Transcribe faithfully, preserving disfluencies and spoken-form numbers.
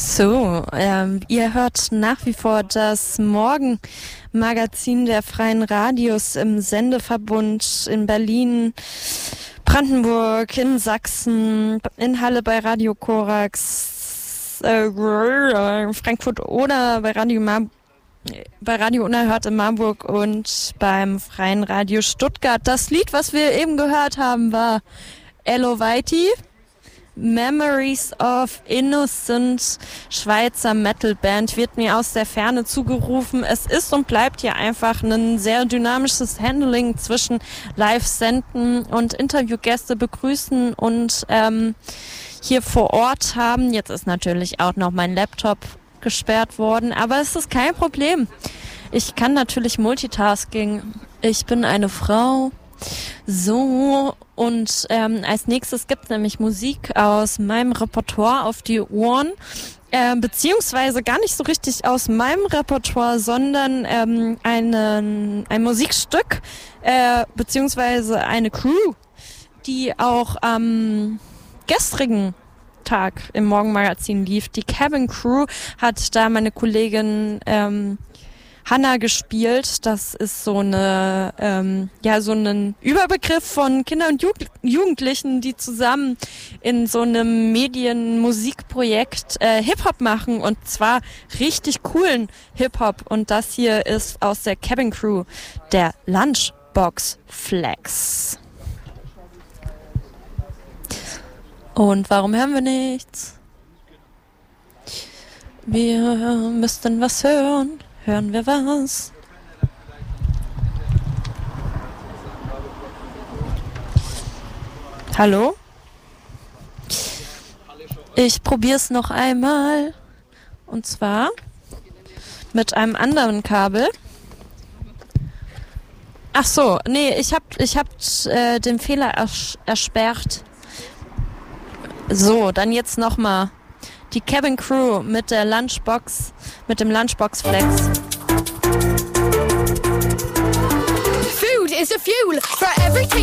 So, ähm, ihr hört nach wie vor das Morgenmagazin der Freien Radios im Sendeverbund in Berlin, Brandenburg, in Sachsen, in Halle bei Radio Korax, äh, Frankfurt oder bei Radio Mar- bei Radio Unerhört in Marburg und beim Freien Radio Stuttgart. Das Lied, was wir eben gehört haben, war Ello Vaiti. Memories of Innocent, Schweizer Metalband, wird mir aus der Ferne zugerufen. Es ist und bleibt hier einfach ein sehr dynamisches Handling zwischen Live-Senden und Interviewgäste begrüßen und ähm, hier vor Ort haben. Jetzt ist natürlich auch noch mein Laptop gesperrt worden, aber es ist kein Problem. Ich kann natürlich Multitasking. Ich bin eine Frau. So, und ähm, als nächstes gibt es nämlich Musik aus meinem Repertoire auf die Ohren, äh, beziehungsweise gar nicht so richtig aus meinem Repertoire, sondern ähm, einen, ein Musikstück, äh, beziehungsweise eine Crew, die auch am gestrigen Tag im Morgenmagazin lief. Die Cabin Crew hat da meine Kollegin ähm, Hanna gespielt. Das ist so eine, ähm, ja, so ein Überbegriff von Kindern und Ju- Jugendlichen, die zusammen in so einem Medienmusikprojekt äh, Hip-Hop machen und zwar richtig coolen Hip-Hop. Und das hier ist aus der Cabin Crew, der Lunchbox Flex. Und warum hören wir nichts? Wir müssten was hören. Hören wir was? Hallo? Ich probiere es noch einmal. Und zwar mit einem anderen Kabel. Ach so, nee, ich hab, ich hab äh, den Fehler ers- ersperrt. So, dann jetzt nochmal. Die Cabin Crew mit der Lunchbox, mit dem Lunchbox Flex. Food is a fuel for everything.